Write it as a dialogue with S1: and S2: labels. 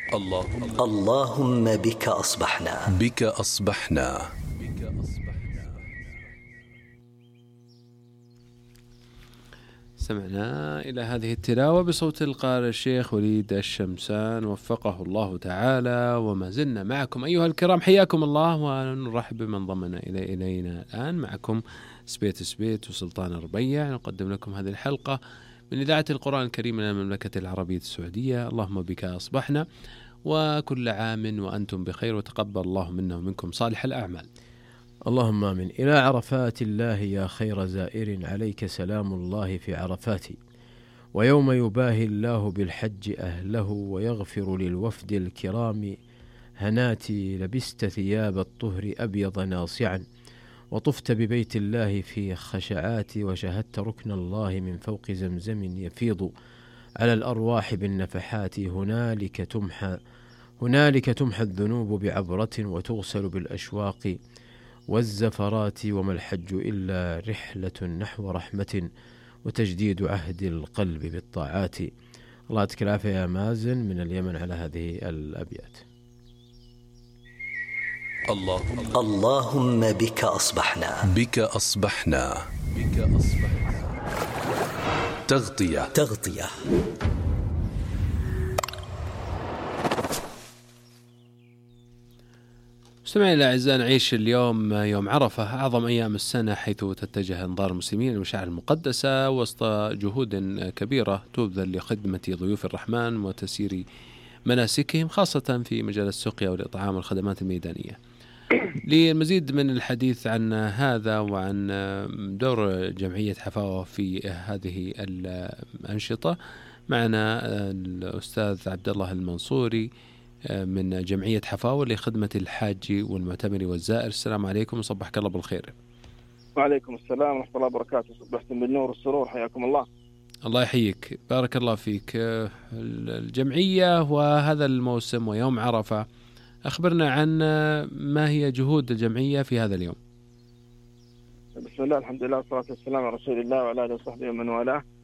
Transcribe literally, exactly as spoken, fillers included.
S1: اللهم
S2: اللهم بك أصبحنا
S1: بك أصبحنا.
S3: سمعنا إلى هذه التلاوة بصوت القارئ الشيخ وليد الشمسان وفقه الله تعالى. وما زلنا معكم أيها الكرام، حياكم الله ونرحب بمن ضمن إلي إلينا الآن. معكم سبيت سبيت وسلطان الربيع، نقدم لكم هذه الحلقة من إذاعة القرآن الكريم من المملكة العربية السعودية. اللهم بك أصبحنا، وكل عام وأنتم بخير، وتقبل الله منا ومنكم صالح الأعمال.
S4: اللهم آمين. إلى عرفات الله يا خير زائر، عليك سلام الله في عرفات. ويوم يباهي الله بالحج أهله، ويغفر للوفد الكرام هناتي. لبست ثياب الطهر أبيض ناصعا، وطفت ببيت الله في خشعات، وشهدت ركن الله من فوق زمزم يفيض على الأرواح بالنفحات. هنالك تمحى هنالك تمحى الذنوب بعبرة، وتغسل بالأشواق والزفرات. وما الحج إلا رحلة نحو رحمة، وتجديد عهد القلب بالطاعات. الله يعطيك العافية يا مازن من اليمن على هذه الأبيات.
S1: اللهم
S2: اللهم بك أصبحنا
S1: بك أصبحنا بك أصبحنا. تغطية
S2: تغطية
S3: مستمعينا الأعزاء، نعيش اليوم يوم عرفة، أعظم أيام السنة، حيث تتجه أنظار المسلمين للمشاعر المقدسة وسط جهود كبيرة تبذل لخدمة ضيوف الرحمن وتسيير مناسكهم، خاصة في مجال السقيا والإطعام والخدمات الميدانية. للمزيد من الحديث عن هذا وعن دور جمعية حفاوة في هذه الأنشطة، معنا الأستاذ عبد الله المنصوري من جمعية حفاوة لخدمة الحاج والمعتمر والزائر. السلام عليكم وصبحك الله بالخير.
S5: وعليكم السلام ورحمة الله وبركاته. صبحتم بالنور والسرور، حياكم الله.
S3: الله يحييك، بارك الله فيك. الجمعية وهذا الموسم ويوم عرفة، أخبرنا عن ما هي جهود الجمعية في هذا اليوم.
S5: بسم الله، الحمد لله والصلاة والسلام على رسول الله وعلى آله وصحبه ومن والاه.